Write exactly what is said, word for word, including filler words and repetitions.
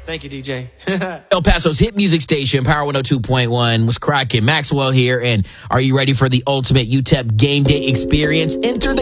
Thank you, D J. El Paso's hit music station, Power one oh two point one. Was cracking. Maxwell here. And are you ready for the ultimate U T E P game day experience? Enter the